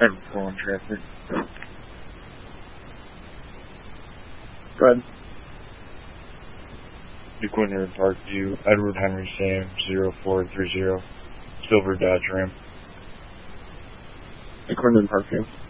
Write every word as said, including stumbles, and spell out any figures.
I'm pulling traffic. Go ahead. DeQuinter in Parkview, Edward Henry Sam, zero four three zero, Silver Dodge Ram. DeQuinter in Parkview.